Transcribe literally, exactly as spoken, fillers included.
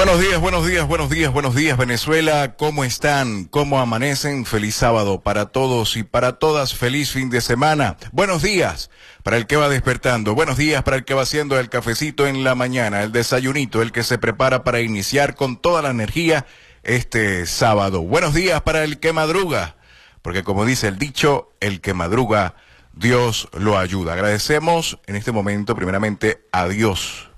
Buenos días, buenos días, buenos días, buenos días, Venezuela. ¿Cómo están? ¿Cómo amanecen? Feliz sábado para todos y para todas. Feliz fin de semana. Buenos días para el que va despertando. Buenos días para el que va haciendo el cafecito en la mañana, el desayunito, el que se prepara para iniciar con toda la energía este sábado. Buenos días para el que madruga, porque como dice el dicho, el que madruga, Dios lo ayuda. Agradecemos en este momento primeramente a Dios